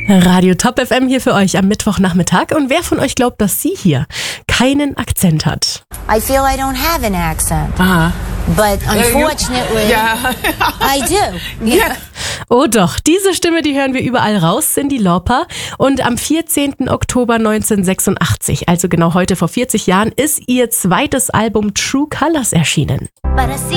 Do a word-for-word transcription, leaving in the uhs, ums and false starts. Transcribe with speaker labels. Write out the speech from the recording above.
Speaker 1: Radio Top F M hier für euch am Mittwochnachmittag. Und wer von euch glaubt, dass sie hier keinen Akzent hat?
Speaker 2: I feel I don't have an accent.
Speaker 3: Uh-huh.
Speaker 2: But unfortunately,
Speaker 3: Yeah.
Speaker 2: I do.
Speaker 3: Yeah.
Speaker 1: Oh doch, diese Stimme, die hören wir überall raus, Cyndi Lauper. Und am vierzehnten Oktober neunzehnhundertsechsundachtzig, also genau heute vor vierzig Jahren, ist ihr zweites Album True Colors erschienen.
Speaker 2: But I see